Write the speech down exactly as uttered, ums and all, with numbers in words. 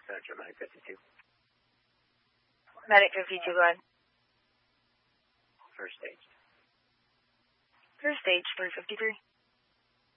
Roger, Medic fifty-two. Medic fifty-two, go ahead. First stage. First stage, three fifty-three.